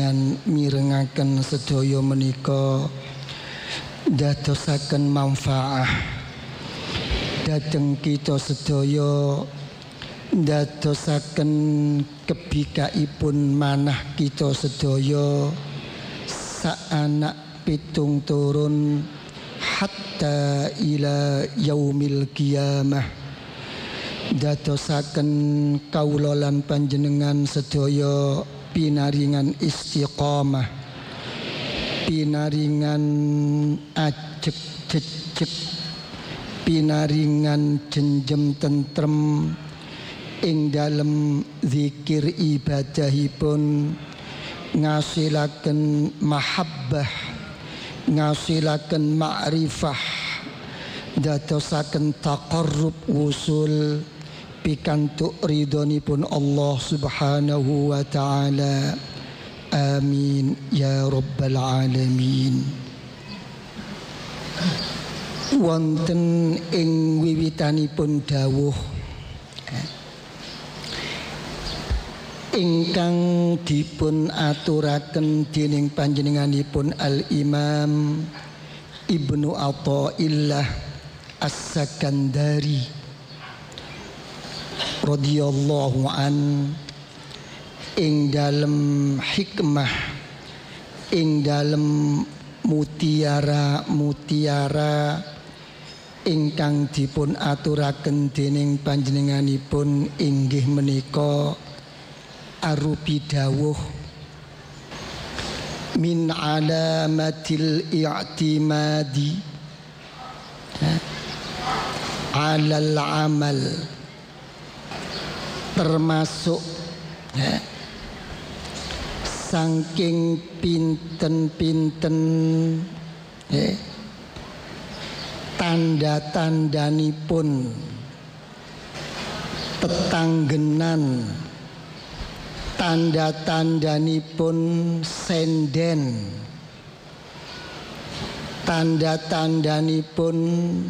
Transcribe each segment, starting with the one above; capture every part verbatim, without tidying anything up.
panjenengan mirengaken sedaya menika dadosaken manfaah dhateng kita sedaya, dadosaken kebikaipun manah kita sedaya sak anak pitung turun hatta ila yaumil qiyamah. Dadosaken kawula lan panjenengan sedaya pinaringan istiqamah, pinaringan ajeg jejeg, pinaringan jenjem tentrem ing dalem zikir ibadahipun, ngasilaken mahabbah, ngasilaken ma'rifah, dadosaken taqarrub wusul pikantuk ridhonipun Allah Subhanahu wa ta'ala. Amin ya rabbal alamin. Wonten ing wiwitanipun dawuh ingkang dipun aturaken dening panjenenganipun Al-Imam Ibnu Athaillah As-Sakandari radhiyallahu an, ing dalem hikmah, ing dalem mutiara-mutiara ingkang dipun aturaken dening panjenenganipun inggih menika arupi dawuh min alamatil i'timadi alal amal, termasuk ya, saking pinten-pinten ya, tanda-tandanipun tetanggenan, tanda-tandanipun senden, tanda-tandanipun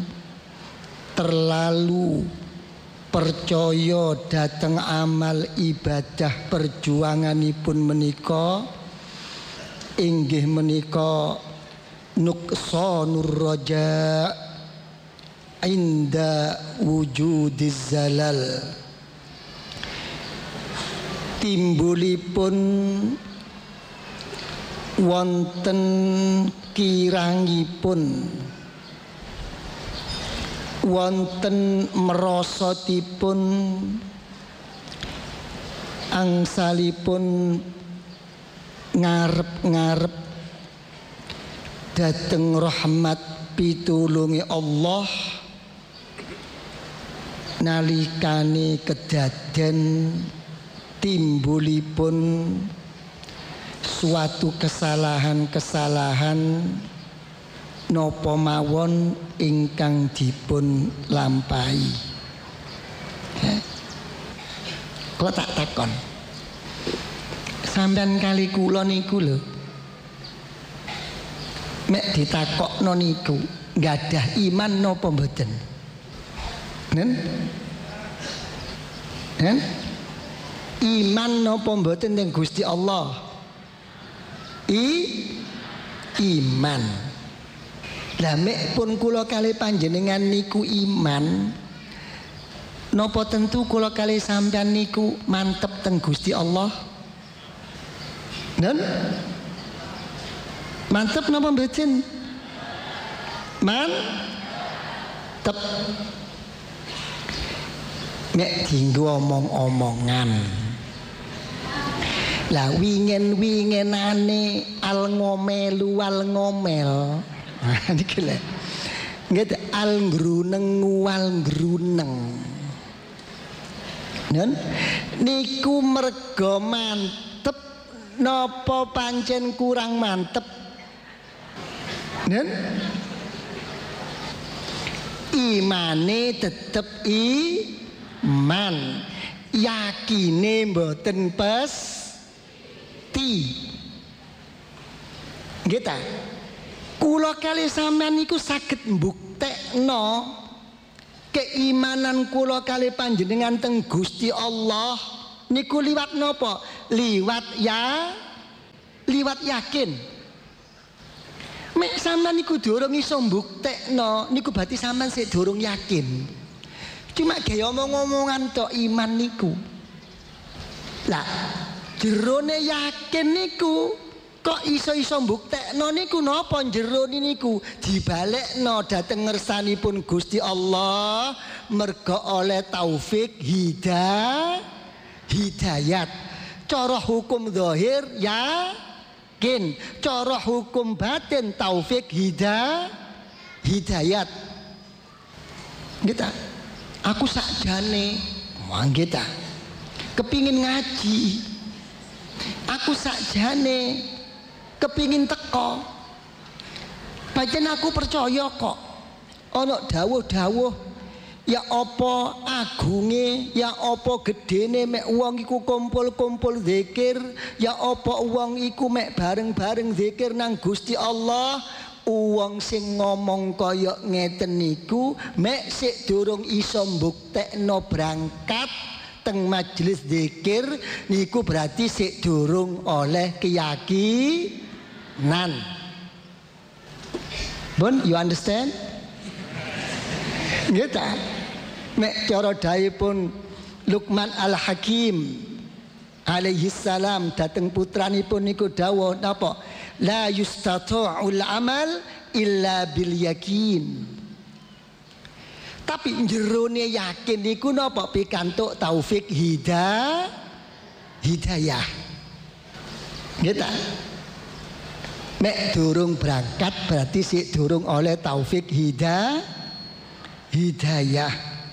terlalu percaya dateng amal ibadah perjuanganipun menika inggih menika nuqsanur raja inda wujudiz zalal, timbulipun wonten kirangipun, wonten merosotipun angsalipun ngarep-ngarep dateng rahmat pitulungi Allah nalikane kedaden timbulipun suatu kesalahan-kesalahan napa mawon ingkang dipun lampahi. Kula tak takon, sampean kali kula niku lho, mek ditakokno niku nggadah iman napa mboten? Nen? Nen? Iman napa mboten ning Gusti Allah? I iman. Lah mek pun kula kali panjenengan niku iman, napa tentu kula kali sampean niku mantep teng Gusti Allah? Nen? Mantep napa mboten? Mantep. Nek dienggo omong-omongan. Lah wingen-wingenane al ngomelu al ngomel. Nah niki lho. Nggih al gruneng wal gruneng. Nen niku merga mantep napa pancen kurang mantep? Nen imane tetep iman, yakine mboten pesti. Nggih ta? Kula kali sampean niku saged mbuktekno keimanan kula kali panjenengan teng Gusti Allah niku liwat napa? Liwat ya kuat yakin. Mek sampean niku durung iso mbuktekno niku berarti sampean sik durung yakin. Cuma gaya omong-omongan tok iman niku. Lah, jerone yakin niku kok iso-iso mbuktekno niku napa jero niku dibalekno dhateng ngersanipun Gusti Allah merga oleh taufik hidayah hidayat. Cara hukum zahir yakin, cara hukum batin taufik hidayah hidayat. Kita aku sakjane mangke ta kepingin ngaji, aku sakjane kepingin teko, pancen aku percaya kok ana dawuh-dawuh ya apa agunge ya apa gedene mek wong iku kumpul-kumpul zikir, ya apa wong iku mek bareng-bareng zikir nang Gusti Allah. Uang sing ngomong kaya ngeten niku mek sik durung iso mbuktekno berangkat teng majelis zikir niku berarti sik durung oleh keyakinan. Bun, you understand? Nggih ta? Mek cara dhaipun Luqman Al-Hakim alaihi salam dateng putranipun niku dawuh napa? La yustata'ul amal illa bil yakin. Tapi jerone yakin niku napa pikantuk taufik hidayah hidayah. Nggih ta? Mek durung berangkat berarti sik durung oleh taufik hidayah hidayah.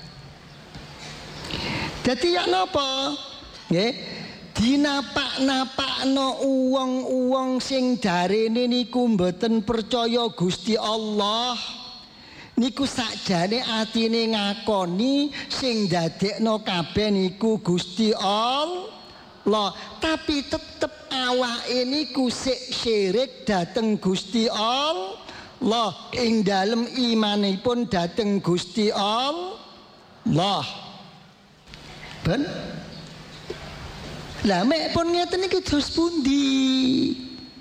Dadi ya napa? Nggih. Dinapak-napakno uwong-uwong sing darene niku mboten percaya Gusti Allah niku sakjane atine ngakoni sing dadekno kabeh niku Gusti Allah, tapi tetep awake niku sik syirik dhateng Gusti Allah ing dalem imanipun dhateng Gusti Allah. Ben lah mek pun ngeten iki terus pundi?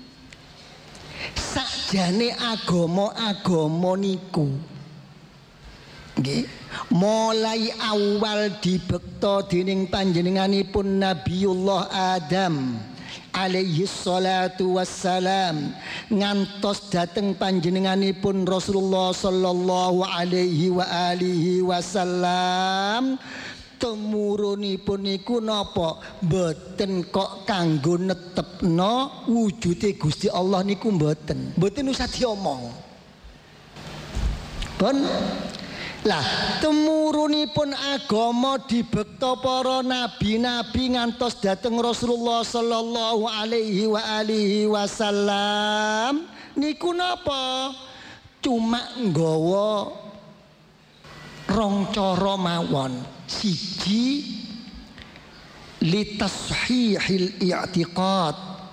Sakjane agama-agama niku nggih mulai awal dibekta dening panjenenganipun Nabiullah Adam alaihi salatu wassalam ngantos dateng panjenenganipun Rasulullah sallallahu alaihi wa alihi wasallam. Temurunipun niku napa mboten kok kanggo netepno wujude Gusti Allah niku mboten mboten usah diomong. Pun lah temurunipun agama dibekta para nabi-nabi ngantos dhateng Rasulullah sallallahu alaihi wa alihi wasallam niku napa cuma nggawa rong cara mawon. Siji litashihil i'tiqad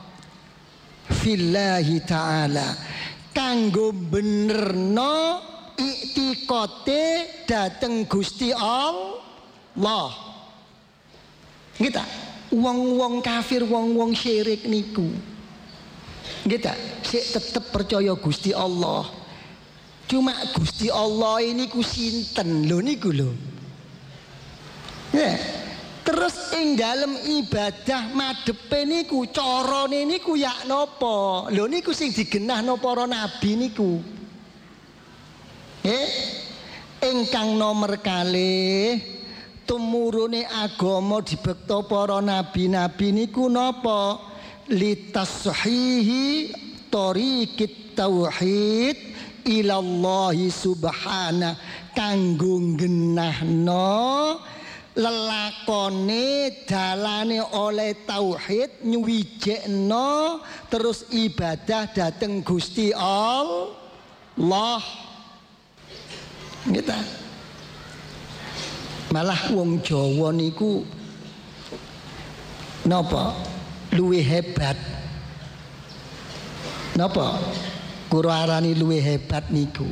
fillahi ta'ala kanggo benerno i'tiqate dateng Gusti Allah. Kita wong-wong kafir wong-wong syirik niku kita sik tetep percaya Gusti Allah. Cuma Gusti Allah ini ku sinten lho niku lho. Ya, terus ing dalem ibadah madhepe niku carane niku ya napa? Lho niku sing digenahno para nabi niku. Eh, ingkang nomor kalih tumurune agama dibekta para nabi-nabi niku napa? Litashihi tariqit tauhid ilallahi subhana kanggo genahno lelakone dalane oleh tauhid nyuwijekno terus ibadah dhateng Gusti Allah. Kita malah wong Jawa niku napa luwih hebat. Napa kula arani luwih hebat niku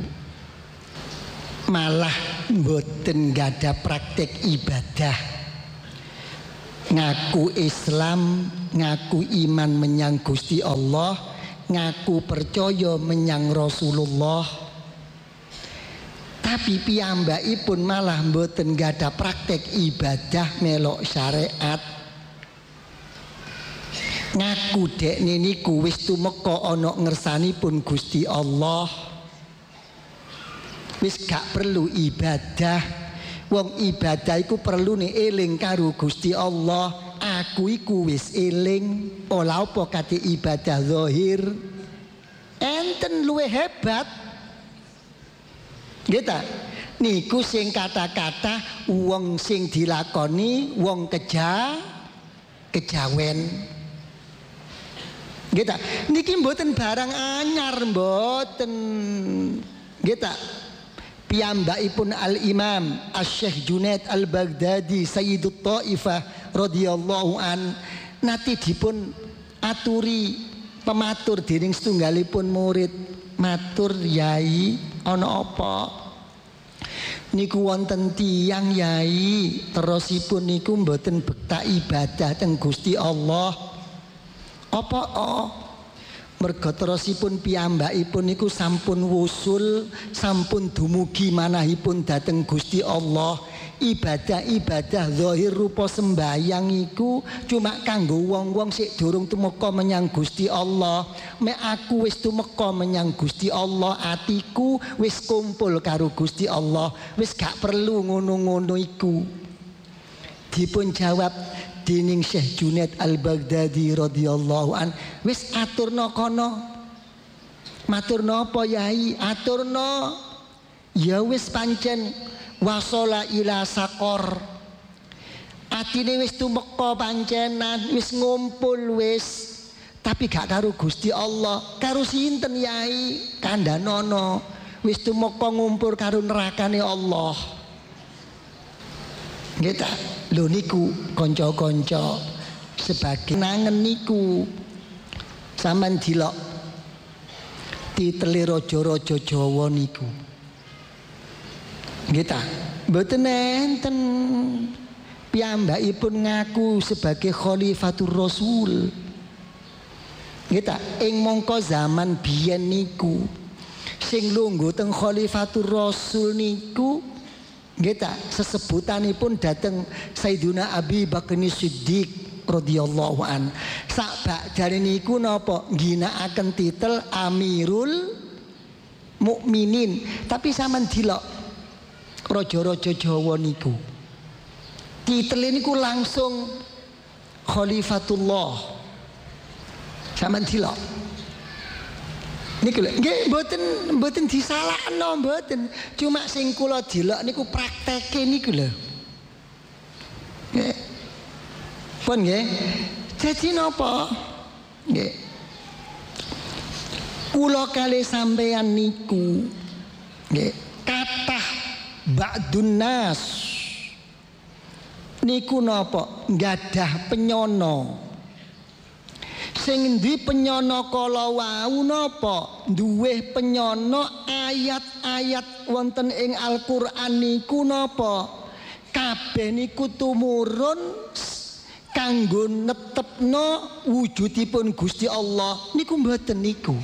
malah mboten gadah praktek ibadah ngaku Islam, ngaku iman menyang Gusti Allah, ngaku percaya menyang Rasulullah, tapi piyambakipun malah mboten gadah praktek ibadah melok syariat. Ngaku dekne niku wis tumeka ana ngersanipun Gusti Allah, wis gak perlu ibadah. Wong ibadah iku perlu nih eling karo Gusti Allah. Aku iku wis eling, ola apa kate ibadah zahir enten luwe hebat. Gitu. Niku sing kata-kata wong sing dilakoni wong keja kejawen. Gitu. Niki mboten barang anyar mboten. Gitu. Piyambakipun Al-Imam Asy-Syaikh Junaid Al-Baghdadi Sayyidut Thaifah radhiyallahu an nate dipun aturi pematur dening setunggalipun murid, matur Yai ana apa niku wonten tiyang Yai terusipun niku mboten bekta ibadah teng Gusti Allah. Apa oh merga terusipun piyambakipun niku sampun wusul, sampun dumugi manahipun dhateng Gusti Allah. Ibadah-ibadah zahir rupa sembayang iku cuma kanggo wong-wong sik durung tumeka menyang Gusti Allah. Mek aku wis tumeka menyang Gusti Allah, atiku wis kumpul karo Gusti Allah, wis gak perlu ngono-ngono iku. Dipun jawab dening Syekh Junaid Al-Baghdadi radhiyallahu an, wis aturna kono. Maturna apa Yai? Aturna ya wis pancen wasala ila sakor, atine wis tumeka pancenan, wis ngumpul wis, tapi gak karo Gusti Allah. Karo sinten Yai? Kandhanono wis tumeka ngumpul karo nerakane Allah. Gitu. Lho niku kanca-kanca sebagai nangen niku sampean dilok titeli raja-raja Jawa niku. Nggih ta? Mboten enten piyambakipun ngaku sebagai Khalifatur Rasul. Nggih ta? Ing mangka zaman biyen niku sing lungguh teng Khalifatur Rasul niku nggih ta, sesebutanipun dateng Sayyiduna Abi Bakar Siddiq radhiyallahu an. Sak bakjane niku napa ngginakaken titel Amirul Mukminin, tapi sampean dilok raja-raja Jawa niku titel niku langsung Khalifatullah. Sampean dilok niku lho, nggih mboten mboten disalahno mboten, cuma sing kula delok niku prakteke niku lho. Nggih. Pun nggih. Dadi napa? Nggih. Kula kalih sampeyan niku nggih, kathah ba'dun nas niku napa? Nggadah penyono. Sing ndi penyono kala wau napa? Duwe penyono ayat-ayat wonten ing Al-Qur'an niku napa? Kabeh niku tumurun kanggo netepno wujudipun Gusti Allah. Niku mboten niku.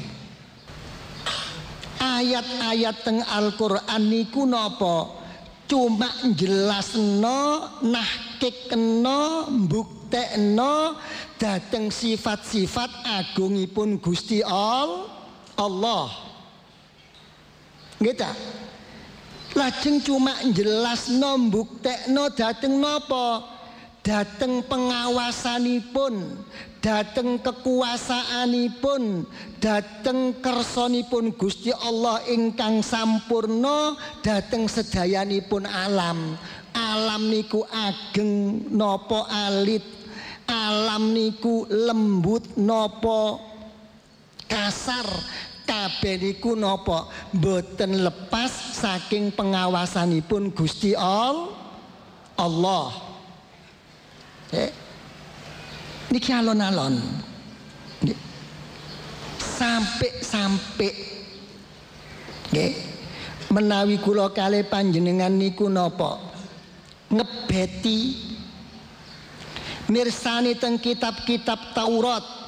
Ayat-ayat teng Al-Qur'an niku napa? Cuma jelasno, nahkikno, mbuktekno dhateng sifat-sifat agungipun Gusti Allah. Nggih ta? Lajeng cuma jelasno, mbuktekno dhateng napa? Dhateng pengawasanipun, dhateng kekuasaanipun, dhateng kersanipun Gusti Allah ingkang sampurna, dhateng sedayanipun alam. Alam niku ageng napa alit, alam niku lembut napa kasar, kabeh niku napa boten lepas saking pengawasanipun Gusti Allah. Eh, niki alon-alon sampai-sampai nggih menawi kula kalih panjenengan niku napa ngebeti mirsani teng kitab-kitab Taurat